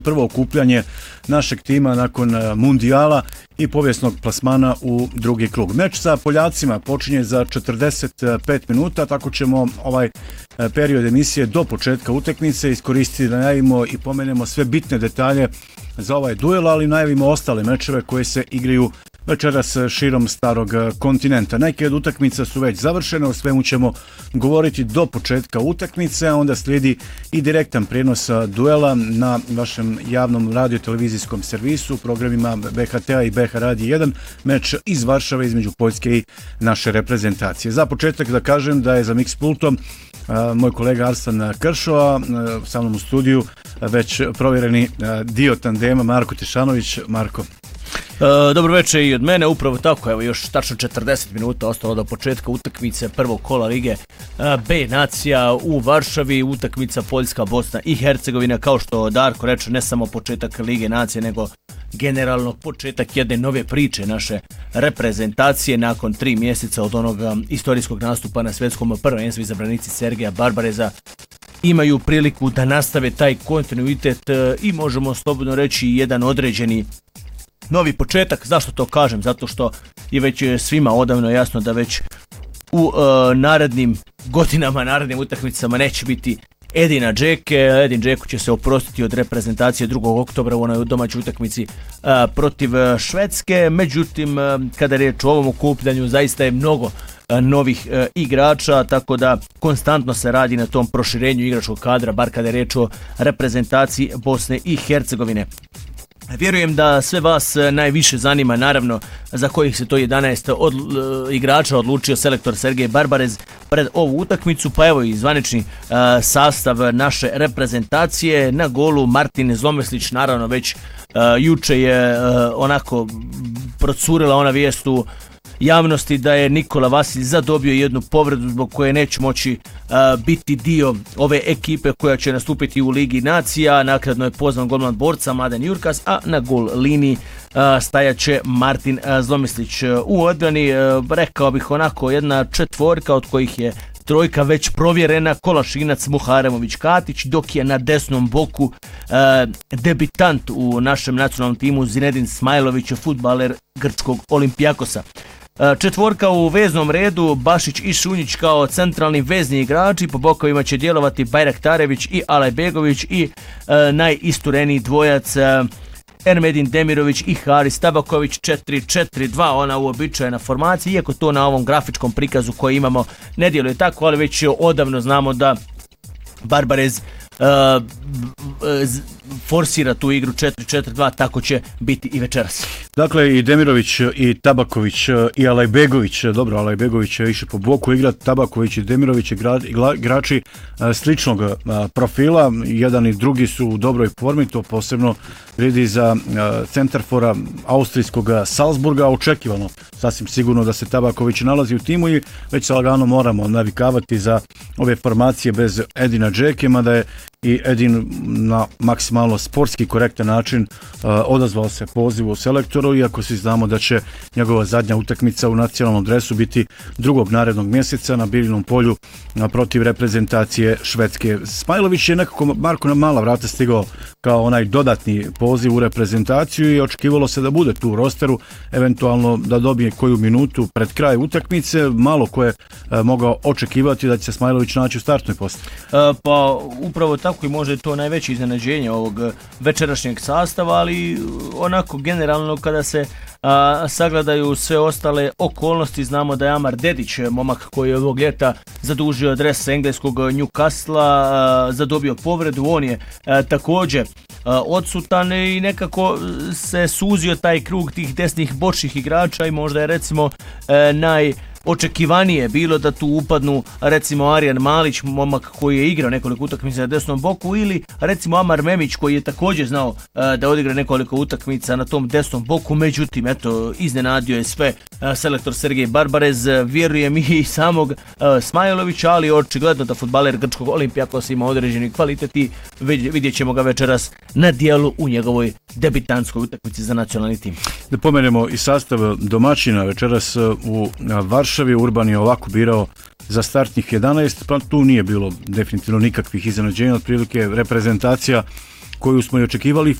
prvo okupljanje našeg tima nakon mundijala i povijesnog plasmana u drugi krug. Meč sa Poljacima počinje za 45 minuta, tako ćemo ovaj period emisije do početka utakmice iskoristiti da najavimo i pomenemo sve bitne detalje za ovaj duel, ali najavimo ostale mečeve koje se igraju večeras širom starog kontinenta. Neke od utakmica su već završene, o svemu ćemo govoriti do početka utakmice, a onda slijedi i direktan prijenos duela na vašem javnom radio-televizijskom servisu, programima BHT-a i BH Radio 1, meč iz Varšave između Poljske i naše reprezentacije. Za početak da kažem da je za mix pultom moj kolega Arsan Kršo, sa mnom u studiju već provjereni dio tandema Marko Tišanović. Marko. Dobro večer i od mene, upravo tako, evo još tačno 40 minuta ostalo do početka utakmice prvog kola Lige B nacija u Varšavi, utakmica Poljska, Bosna i Hercegovina, kao što Darko reče, ne samo početak Lige nacije, nego generalno početak jedne nove priče naše reprezentacije nakon 3 mjeseca od onog istorijskog nastupa na svjetskom prvenstvu. Izabranici Sergeja Barbareza imaju priliku da nastave taj kontinuitet i možemo slobodno reći jedan određeni novi početak. Zašto to kažem? Zato što je već svima odavno jasno da već u narednim godinama, narednim utakmicama neće biti Edina Džeke. Edin Džeku će se oprostiti od reprezentacije 2. oktobra u onoj domaćoj utakmici protiv Švedske. Međutim, kada je riječ o ovom okupljanju, zaista je mnogo novih igrača, tako da konstantno se radi na tom proširenju igračkog kadra, bar kada je riječ o reprezentaciji Bosne i Hercegovine. Vjerujem da sve vas najviše zanima, naravno, za kojih se to 11 igrača odlučio selektor Sergej Barbarez pred ovu utakmicu, pa evo i zvanični sastav naše reprezentacije. Na golu Martin Zlomeslić, naravno već juče je onako procurila ona vijest u javnosti da je Nikola Vasilj zadobio jednu povredu zbog koje neće moći biti dio ove ekipe koja će nastupiti u Ligi nacija. Naknadno je pozvan golman borca Mladen Jurkas, a na gol liniji stajaće Martin Zlomeslić. U odbrani rekao bih onako jedna četvorka od kojih je trojka već provjerena, Kolašinac, Muharemović, Katić, dok je na desnom boku debitant u našem nacionalnom timu Zinedin Smajlović, fudbaler grčkog Olimpijakosa. Četvorka u veznom redu, Bašić i Šunjić kao centralni vezni igrači, po bokovima će djelovati Bajraktarević i Alajbegović i najistureniji dvojac Ermedin Demirović i Haris Tabaković. 4-4-2, ona uobičajena formacija, iako to na ovom grafičkom prikazu koji imamo ne djeluje tako, ali već odavno znamo da Barbarez forsira tu igru 4-4-2, tako će biti i večeras. Dakle, i Demirović i Tabaković i Alajbegović, dobro, Alajbegović je više po boku igra, Tabaković i Demirović igrači sličnog profila, jedan i drugi su u dobroj formi, to posebno vrijedi za centarfora austrijskog Salzburga. Očekivano sasvim sigurno da se Tabaković nalazi u timu i već se lagano moramo navikavati za ove formacije bez Edina Džeke, mada je i Edin na maksimalno sportski korektan način odazvao se pozivu selektoru, iako svi znamo da će njegova zadnja utakmica u nacionalnom dresu biti 2. narednog mjeseca na Biljnom polju protiv reprezentacije Švedske. Smajlović je nekako Marko na mala vrata stigao kao onaj dodatni poziv u reprezentaciju i očekivalo se da bude tu u rosteru, eventualno da dobije koju minutu pred kraj utakmice. Malo ko je mogao očekivati da će se Smajlović naći u startnoj postavi. Pa upravo tako i možda je to najveće iznenađenje ovog večerašnjeg sastava, ali onako generalno kada se sagledaju sve ostale okolnosti, znamo da je Amar Dedić, momak koji je ovog ljeta zadužio dres engleskog Newcastle, zadobio povredu, on je također odsutan i nekako se suzio taj krug tih desnih bočnih igrača i možda je recimo očekivanije bilo da tu upadnu recimo Arjan Malić, momak koji je igrao nekoliko utakmica na desnom boku, ili recimo Amar Memić koji je također znao da odigra nekoliko utakmica na tom desnom boku. Međutim, eto, iznenadio je sve selektor Sergej Barbarez, vjerujem i samog Smajlovića, ali očigledno da fudbaler grčkog Olimpijakosa ima određeni kvalitet i vidjet ćemo ga večeras na dijelu u njegovoj debitanskoj utakmici za nacionalni tim. Da pomenemo i sastav domaćina večeras u Varšavi. Urban je ovako birao za startnih 11, pa tu nije bilo definitivno nikakvih iznenađenja, otprilike reprezentacija koju smo i očekivali,